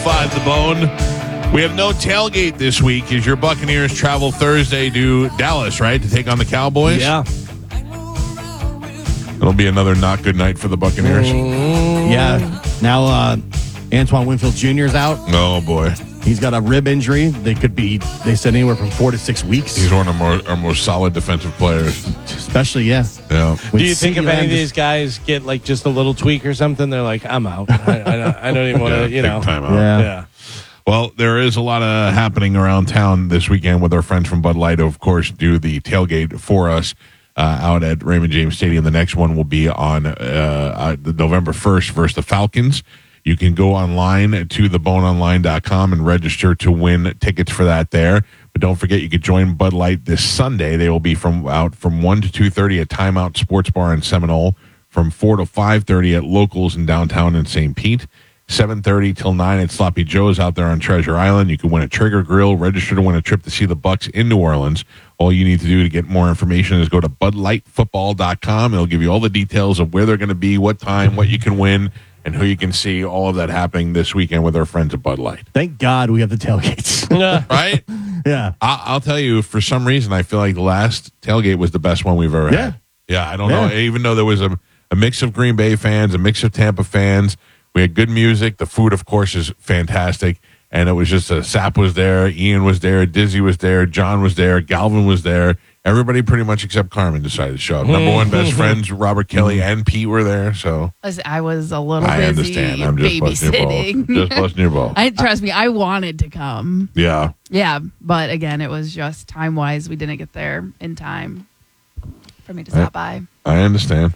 105 The Bone. We have no tailgate this week as your Buccaneers travel Thursday to Dallas, right, to take on the Cowboys? Yeah. It'll be another not good night for the Buccaneers. Yeah. Now Antoine Winfield Jr. is out. Oh, boy. He's got a rib injury. They said anywhere from 4 to 6 weeks. He's one of our more solid defensive players. Especially, yeah. Yeah. Do you think if any of these guys get like just a little tweak or something, they're like, I'm out. I don't even want to, Big time out. Yeah. Well, there is a lot of happening around town this weekend with our friends from Bud Light, who, of course, do the tailgate for us out at Raymond James Stadium. The next one will be on November 1st versus the Falcons. You can go online to theboneonline.com and register to win tickets for that there. But don't forget, you could join Bud Light this Sunday. They will be from 1 to 2:30 at Timeout Sports Bar in Seminole, from 4 to 5:30 at Locals in downtown in St. Pete, 7:30 till 9 at Sloppy Joe's out there on Treasure Island. You can win a Trigger Grill, register to win a trip to see the Bucs in New Orleans. All you need to do to get more information is go to budlightfootball.com. It'll give you all the details of where they're going to be, what time, what you can win, and who you can see. All of that happening this weekend with our friends at Bud Light. Thank God we have the tailgates. Right? Yeah. I'll tell you, for some reason, I feel like the last tailgate was the best one we've ever had. Yeah, I don't know. Even though there was a mix of Green Bay fans, a mix of Tampa fans, we had good music. The food, of course, is fantastic. And it was just Sap was there, Ian was there, Dizzy was there, John was there, Galvin was there. Everybody pretty much except Carmen decided to show up. Number one best friends, Robert Kelly and Pete were there. So I was a little busy. I understand. I'm just busting your balls. Just busting your balls. Trust me, I wanted to come. Yeah. Yeah, but again, it was just time-wise. We didn't get there in time for me to stop by. I understand.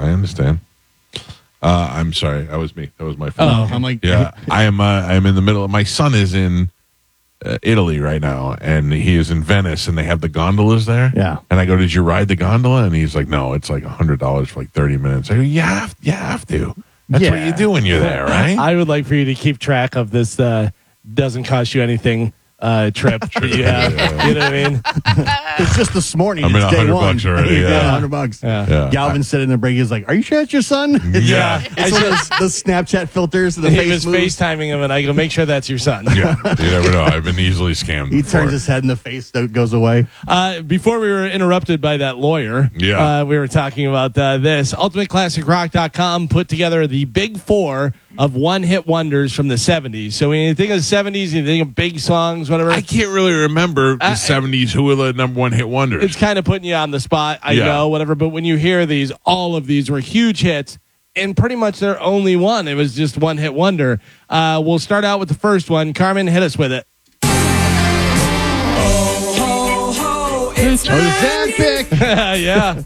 I'm sorry. That was me. That was my phone. Oh, I'm like, yeah. I am in the middle. My son is in Italy right now, and he is in Venice, and they have the gondolas there. Yeah. And I go, "Did you ride the gondola?" And he's like, "No, it's like $100 for like 30 minutes." I go, "You have to. That's what you do when you're there, right?" I would like for you to keep track of this doesn't cost you anything trip that you have. You know what I mean? It's just this morning. I'm it's in day $100 one. already. Yeah. $100. Yeah. Galvin said in the break, he's like, "Are you sure that's your son?" Yeah. It's one of those Snapchat filters. And the He face was moves. FaceTiming him, and I go, make sure that's your son. Yeah. You never know. I've been easily scammed. He before. turns his head and the face goes away. Before we were interrupted by that lawyer, we were talking about this. UltimateClassicRock.com put together the big four of one-hit wonders from the 70s. So when you think of the 70s, you think of big songs, whatever. I can't really remember the 70s. Who were the number one hit wonders? It's kind of putting you on the spot. I know, whatever. But when you hear these, all of these were huge hits, and pretty much they're only one. It was just one-hit wonder. We'll start out with the first one. Carmen, hit us with it. It's Ozempic. Yeah.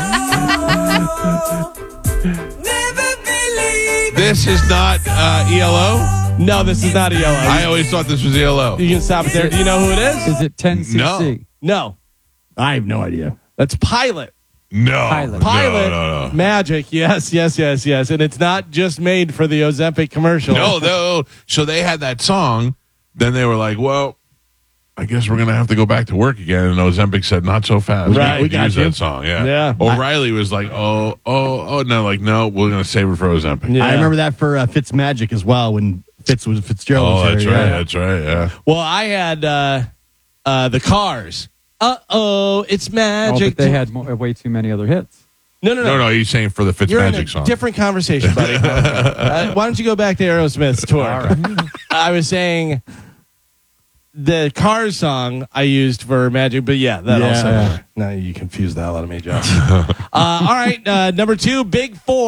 This is not ELO? No, this is not ELO. I always thought this was ELO. You can stop it there. Do you know who it is? Is it 10cc? No. I have no idea. That's Pilot. No. Pilot. No. Magic. Yes. And it's not just made for the Ozempic commercial. No. So they had that song. Then they were like, well, I guess we're going to have to go back to work again. And Ozempic said, not so fast. Right. We use that song. Yeah. O'Reilly was like, no, no, we're going to save it for Ozempic. Yeah. I remember that for Fitzmagic as well when Fitz was Fitzgerald. Oh, that's right. That's right. Yeah. Well, I had the Cars. It's magic. Oh, but they had way too many other hits. No. He's saying for the You're in a Fitzmagic song. different conversation, buddy. Why don't you go back to Aerosmith's tour? All right. I was saying the Cars song I used for Magic, but also. Now you confused the hell out of me, Josh. All right, number two, Big Four.